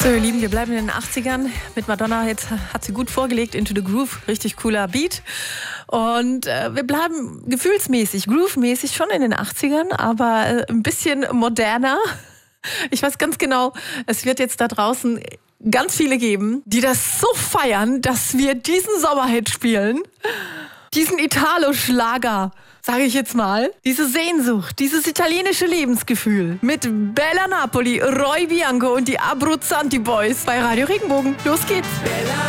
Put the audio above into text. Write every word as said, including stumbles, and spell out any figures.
So, ihr Lieben, wir bleiben in den achtzigern. Mit Madonna jetzt hat sie gut vorgelegt, Into the Groove, richtig cooler Beat. Und äh, wir bleiben gefühlsmäßig, groovemäßig schon in den achtzigern, aber äh, ein bisschen moderner. Ich weiß ganz genau, es wird jetzt da draußen ganz viele geben, die das so feiern, dass wir diesen Sommerhit spielen. Diesen Italo-Schlager, sage ich jetzt mal. Diese Sehnsucht, dieses italienische Lebensgefühl. Mit Bella Napoli, Roy Bianco und die Abruzzanti Boys bei Radio Regenbogen. Los geht's. Bella